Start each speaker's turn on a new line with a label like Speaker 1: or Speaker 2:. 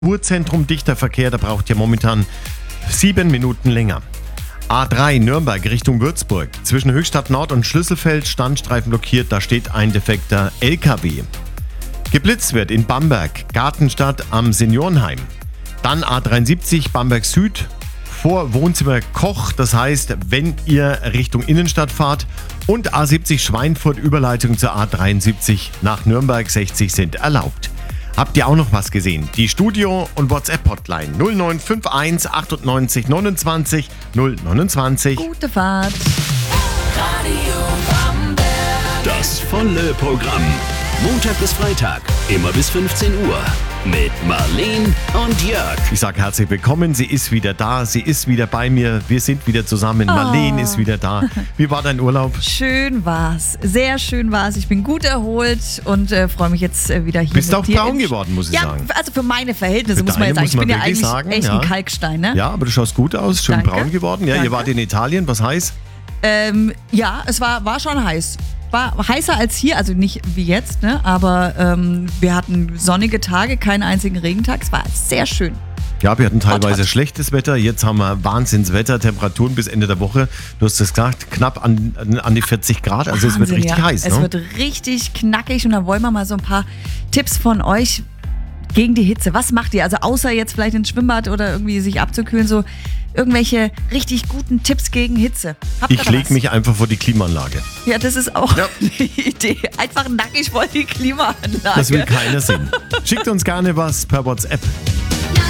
Speaker 1: Urzentrum dichter Verkehr, da braucht ihr momentan 7 Minuten länger. A3 Nürnberg Richtung Würzburg. Zwischen Höchstadt Nord und Schlüsselfeld Standstreifen blockiert, da steht ein defekter LKW. Geblitzt wird in Bamberg, Gartenstadt am Seniorenheim. Dann A73 Bamberg Süd vor Wohnzimmer Koch, das heißt, wenn ihr Richtung Innenstadt fahrt. Und A70 Schweinfurt Überleitung zur A73 nach Nürnberg 60 sind erlaubt. Habt ihr auch noch was gesehen? Die Studio- und WhatsApp-Hotline 0951 98 29 029.
Speaker 2: Gute Fahrt.
Speaker 3: Radio Bamberg.
Speaker 4: Das volle Programm. Montag bis Freitag, immer bis 15 Uhr. Mit Marleen und Jörg.
Speaker 1: Ich sage herzlich willkommen, sie ist wieder da, sie ist wieder bei mir, wir sind wieder zusammen, Marleen ist wieder da. Wie war dein Urlaub?
Speaker 2: Schön war's, sehr schön war's. Ich bin gut erholt und freue mich jetzt wieder hier.
Speaker 1: Bist
Speaker 2: mit
Speaker 1: auch
Speaker 2: dir
Speaker 1: braun geworden, muss ich sagen.
Speaker 2: Ja, also für meine Verhältnisse
Speaker 1: Für
Speaker 2: muss man jetzt
Speaker 1: deine
Speaker 2: sagen. Ich bin ja
Speaker 1: wirklich
Speaker 2: eigentlich
Speaker 1: sagen,
Speaker 2: echt
Speaker 1: ja.
Speaker 2: ein Kalkstein, ne?
Speaker 1: Ja, aber du schaust gut aus, schön
Speaker 2: Danke.
Speaker 1: braun geworden. Ja, ihr
Speaker 2: Danke.
Speaker 1: wart in Italien, was heiß?
Speaker 2: Ja, es war schon heiß. War heißer als hier, also nicht wie jetzt, ne? Aber wir hatten sonnige Tage, keinen einzigen Regentag. Es war sehr schön.
Speaker 1: Ja, wir hatten teilweise
Speaker 2: Hot.
Speaker 1: schlechtes Wetter, jetzt haben wir Wahnsinnswetter, Temperaturen bis Ende der Woche. Du hast es gesagt, knapp an die 40 Grad, also es wird
Speaker 2: Wahnsinn,
Speaker 1: richtig
Speaker 2: ja.
Speaker 1: heiß.
Speaker 2: Es
Speaker 1: Ne?
Speaker 2: wird richtig knackig und da wollen wir mal so ein paar Tipps von euch gegen die Hitze. Was macht ihr? Also außer jetzt vielleicht ins Schwimmbad oder irgendwie sich abzukühlen, so irgendwelche richtig guten Tipps gegen Hitze. Habt ihr
Speaker 1: Ich
Speaker 2: da
Speaker 1: lege
Speaker 2: was?
Speaker 1: mich einfach vor die Klimaanlage.
Speaker 2: Ja, das ist auch
Speaker 1: Ja.
Speaker 2: die Idee. Einfach nackig vor die Klimaanlage.
Speaker 1: Das will keiner sehen. Schickt uns gerne was per WhatsApp